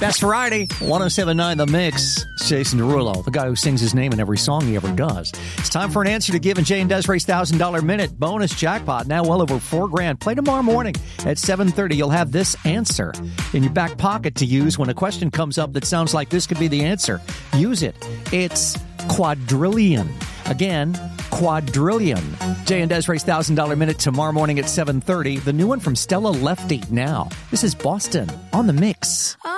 Best Variety, 107.9 The Mix. It's Jason Derulo, the guy who sings his name in every song he ever does. It's time for an answer to give in Jay and Desiree's $1,000 Minute bonus jackpot. Now well over $4,000. Play tomorrow morning at 7:30. You'll have this answer in your back pocket to use when a question comes up that sounds like this could be the answer. Use it. It's quadrillion. Again, quadrillion. Jay and Desiree's $1,000 Minute tomorrow morning at 7:30. The new one from Stella Lefty now. This is Boston on The Mix.